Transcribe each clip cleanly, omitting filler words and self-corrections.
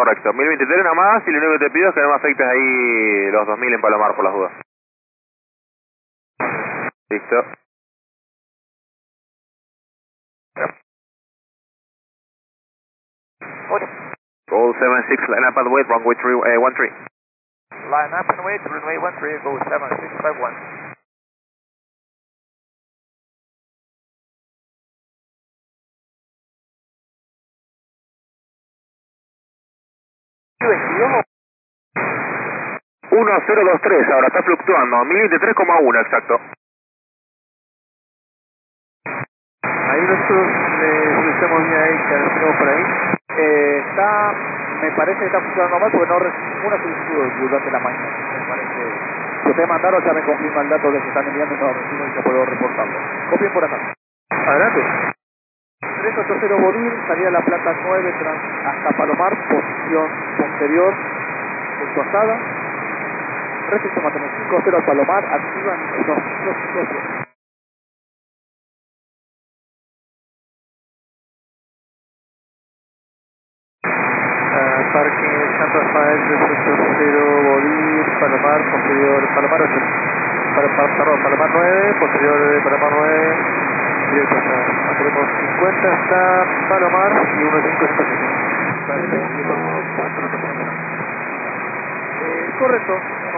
Correcto, 1023 nada más, y lo único que te pido es que no me afectes ahí los 2000 en Palomar por las dudas. Listo. All 76, line up and wait, runway 13. Line up and wait, runway 13, go 7651. ¿22? 1023, ahora está fluctuando, 1023,1 exacto. Ahí nosotros le estamos bien ahí, que tenemos por ahí. Me parece que está funcionando mal porque no recibí ninguna solicitud durante la mañana. Me parece. Si ustedes mandaron, ya me confirma el dato de que están enviando y no recibo y ya puedo reportarlo. Copien por acá. Adelante. 380 Bodir, salida de la planta 9 hasta Palomar, posición posterior, desguazada. Recinto mantener 50 al Palomar, activan unos 557. Parque Santo Rafael 380 Bodir, Palomar, posterior, Palomar 8. Perdón, Palomar 9, posterior de Palomar 9, directo hasta, tenemos 50 hasta Palomar y 1557. Correcto,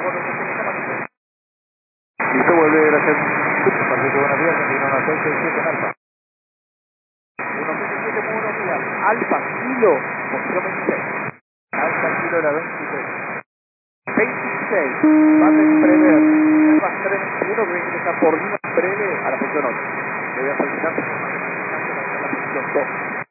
listo, vuelve, gracias. Perfecto, buenos días, continúa a 667 en Alfa. 167, muy buenos días. Alfa, Kilo, posición 26. Alfa, Kilo, la 26. 26, va a prever, Alfa 321 que viene a ingresar por Lima breve a la posición 8. Le voy a solicitar que se mantenga en la posición 2.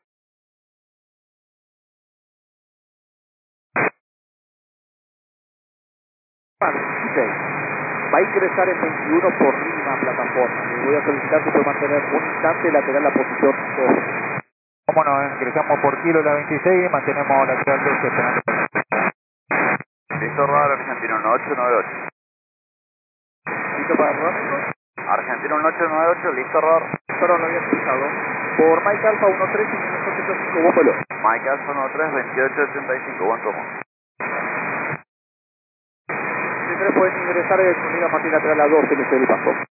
Alfa 26, va a ingresar en 21 por Lima plataforma. Le voy a solicitar que pueda mantener un instante lateral a la posición 2. Cómo no, ingresamos por Kilo la 26 y mantenemos lateral 2 esperando. Listo, radar Argentino 1898. ¿Listo para el Rónico? Argentino 1898, listo, radar. Pero lo había escuchado. Por Mike Alfa 13 y 1885, vos pelo. Mike Alfa 13, 2885, buen tomo. Si ustedes pueden ingresar con liga lateral a 2, que les doy el paso.